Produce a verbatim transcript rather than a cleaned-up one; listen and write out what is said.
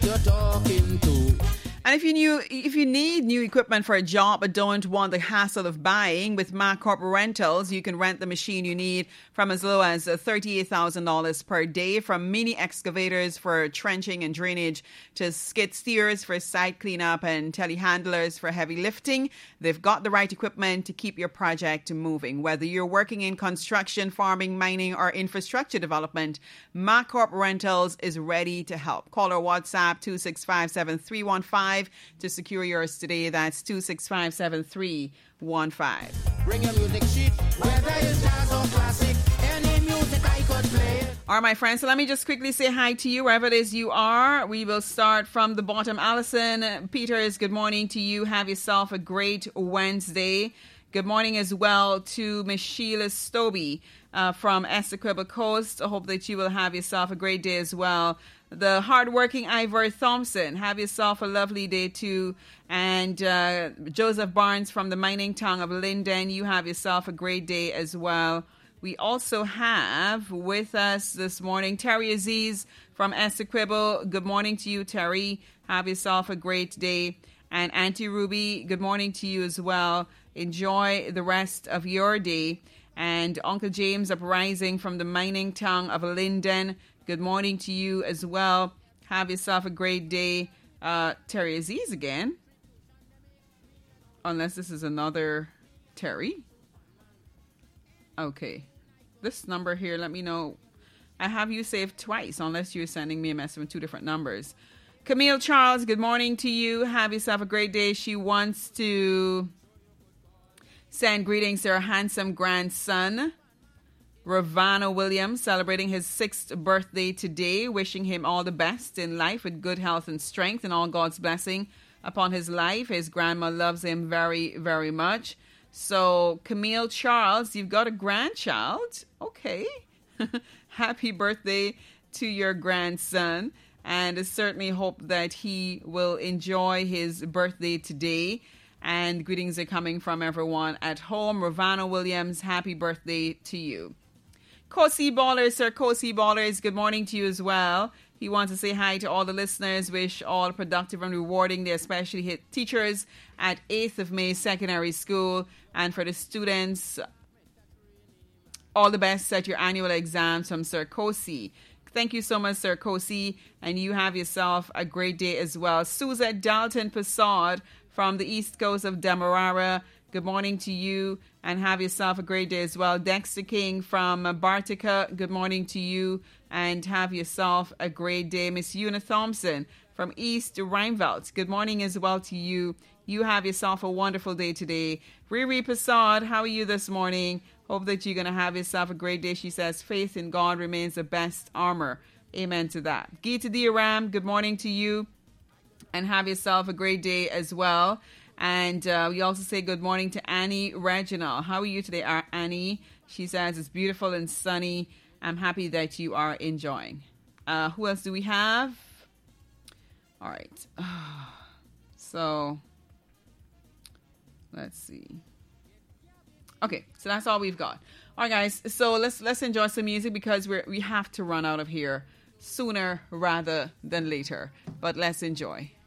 you're talking to. And if you knew, if you need new equipment for a job but don't want the hassle of buying, with MacCorp Rentals, you can rent the machine you need from as low as thirty-eight thousand dollars per day. From mini excavators for trenching and drainage to skid steers for site cleanup and telehandlers for heavy lifting, they've got the right equipment to keep your project moving. Whether you're working in construction, farming, mining, or infrastructure development, MacCorp Rentals is ready to help. Call or WhatsApp two six five, seven three one five to secure yours today. That's two six five, seven three one five. Bring your music sheet, whether it's jazz or classic, any music I could play. All right, my friends, so let me just quickly say hi to you wherever it is you are. We will start from the bottom. Allison Peters, good morning to you. Have yourself a great Wednesday. Good morning as well to Miss Sheila Stobie uh, from Essequibo Coast. I hope that you will have yourself a great day as well. The hardworking Ivor Thompson, have yourself a lovely day too. And uh, Joseph Barnes from the mining town of Linden, you have yourself a great day as well. We also have with us this morning Terry Aziz from Essequibo. Good morning to you, Terry. Have yourself a great day. And Auntie Ruby, good morning to you as well. Enjoy the rest of your day. And Uncle James Uprising from the mining town of Linden, good morning to you as well. Have yourself a great day. Uh, Terry Aziz again. Unless this is another Terry. Okay. This number here, let me know. I have you saved twice, unless you're sending me a message with two different numbers. Camille Charles, good morning to you. Have yourself a great day. She wants to send greetings to her handsome grandson, Ravana Williams, celebrating his sixth birthday today. Wishing him all the best in life with good health and strength and all God's blessing upon his life. His grandma loves him very, very much. So, Camille Charles, you've got a grandchild. Okay. Happy birthday to your grandson. And I certainly hope that he will enjoy his birthday today. And greetings are coming from everyone at home. Ravana Williams, happy birthday to you. Kosi Ballers, Sir Kosi Ballers, good morning to you as well. He wants to say hi to all the listeners, wish all productive and rewarding day, especially his teachers at eighth of May Secondary School, and for the students, all the best at your annual exams from Sir Kosi. Thank you so much, Sir Kosi, and you have yourself a great day as well. Suzette Dalton Passard from the east coast of Demerara, good morning to you, and have yourself a great day as well. Dexter King from Bartica, good morning to you, and have yourself a great day. Miss Una Thompson from East Rheinveld, good morning as well to you. You have yourself a wonderful day today. Riri Passard, how are you this morning? Hope that you're going to have yourself a great day. She says, faith in God remains the best armor. Amen to that. Gita Dioram, good morning to you, and have yourself a great day as well. And uh, we also say good morning to Annie Reginald. How are you today, Annie? She says it's beautiful and sunny. I'm happy that you are enjoying. Uh, who else do we have? All right. So, let's see. Okay, so that's all we've got. All right, guys. So let's let's enjoy some music because we we have to run out of here sooner rather than later. But let's enjoy.